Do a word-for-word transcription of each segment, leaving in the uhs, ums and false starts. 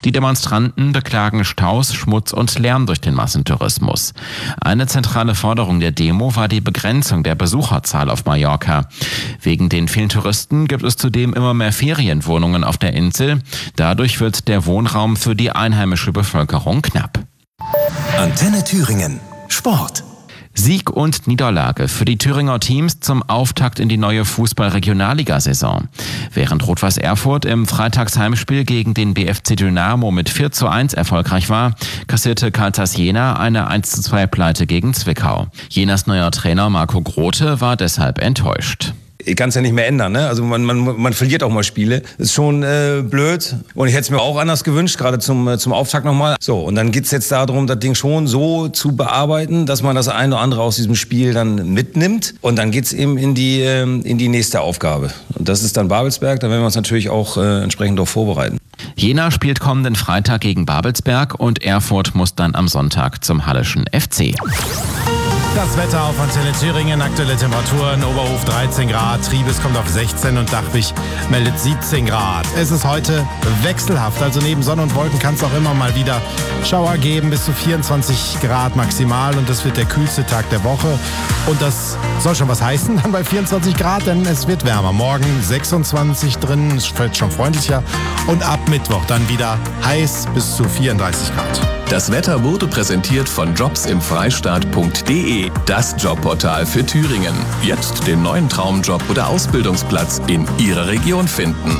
Die Demonstranten beklagen Staus, Schmutz und Lärm durch den Massentourismus. Eine zentrale Forderung der Demo war die Begrenzung der Besucherzahl auf Mallorca. Wegen den vielen Touristen gibt es zudem immer mehr Ferienwohnungen auf der Insel. Dadurch wird der Wohnraum für die einheimische Bevölkerung knapp. Antenne Thüringen. Sport. Sieg und Niederlage für die Thüringer Teams zum Auftakt in die neue Fußball-Regionalligasaison. Während Rot-Weiß Erfurt im Freitagsheimspiel gegen den B F C Dynamo mit vier zu eins erfolgreich war, kassierte Carlsruhe Jena eine eins zu zwei Pleite gegen Zwickau. Jenas neuer Trainer Marco Grote war deshalb enttäuscht. Ich kann es ja nicht mehr ändern, ne? Also man, man, man verliert auch mal Spiele. Ist schon äh, blöd. Und ich hätte es mir auch anders gewünscht, gerade zum, äh, zum Auftakt nochmal. So, und dann geht's jetzt darum, das Ding schon so zu bearbeiten, dass man das eine oder andere aus diesem Spiel dann mitnimmt. Und dann geht's eben in die, äh, in die nächste Aufgabe. Und das ist dann Babelsberg. Da werden wir uns natürlich auch äh, entsprechend darauf vorbereiten. Jena spielt kommenden Freitag gegen Babelsberg und Erfurt muss dann am Sonntag zum Halleschen F C. Das Wetter auf Antenne Thüringen, aktuelle Temperaturen, Oberhof dreizehn Grad, Triebes kommt auf sechzehn und Dachwig meldet siebzehn Grad. Es ist heute wechselhaft, also neben Sonne und Wolken kann es auch immer mal wieder Schauer geben, bis zu vierundzwanzig Grad maximal und das wird der kühlste Tag der Woche. Und das soll schon was heißen, dann bei vierundzwanzig Grad, denn es wird wärmer. Morgen sechsundzwanzig drin, es wird schon freundlicher und ab Mittwoch dann wieder heiß bis zu vierunddreißig Grad. Das Wetter wurde präsentiert von jobs im freistaat punkt de, das Jobportal für Thüringen. Jetzt den neuen Traumjob oder Ausbildungsplatz in Ihrer Region finden.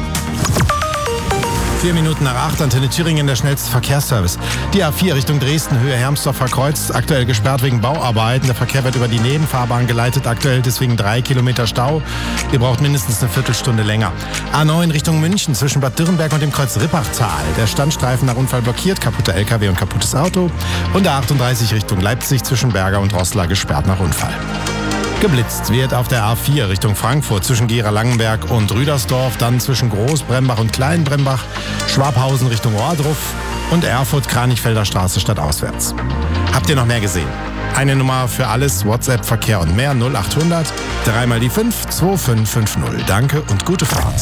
Vier Minuten nach acht, Antenne Thüringen, der schnellste Verkehrsservice. Die A vier Richtung Dresden, Höhe Hermsdorfer Kreuz, aktuell gesperrt wegen Bauarbeiten. Der Verkehr wird über die Nebenfahrbahn geleitet, aktuell deswegen drei Kilometer Stau. Ihr braucht mindestens eine Viertelstunde länger. A neun Richtung München, zwischen Bad Dürrenberg und dem Kreuz Rippachtal. Der Standstreifen nach Unfall blockiert, kaputter L K W und kaputtes Auto. Und A achtunddreißig Richtung Leipzig, zwischen Berger und Roßla, gesperrt nach Unfall. Geblitzt wird auf der A vier Richtung Frankfurt zwischen Gera-Langenberg und Rüdersdorf, dann zwischen Großbrembach und Kleinbrembach, Schwabhausen Richtung Ohrdruf und Erfurt-Kranichfelder Straße stadtauswärts. Habt ihr noch mehr gesehen? Eine Nummer für alles, WhatsApp, Verkehr und mehr, null achthundert, dreimal die fünf, zwei fünf fünf null. Danke und gute Fahrt.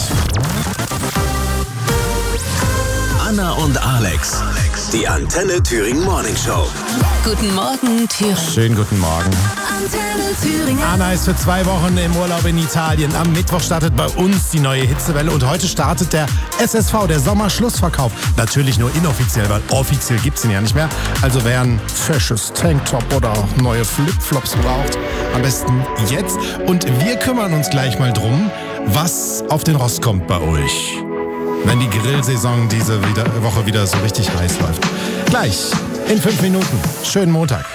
Anna und Alex, die Antenne Thüringen Morning Show. Guten Morgen, Thüringen. Schönen guten Morgen. Antenne Thüringen. Anna ist für zwei Wochen im Urlaub in Italien. Am Mittwoch startet bei uns die neue Hitzewelle und heute startet der S S V, der Sommerschlussverkauf. Natürlich nur inoffiziell, weil offiziell gibt's ihn ja nicht mehr. Also wer ein fesches Tanktop oder neue Flipflops braucht, am besten jetzt. Und wir kümmern uns gleich mal drum, was auf den Rost kommt bei euch, wenn die Grillsaison diese wieder, Woche wieder so richtig heiß läuft. Gleich in fünf Minuten. Schönen Montag.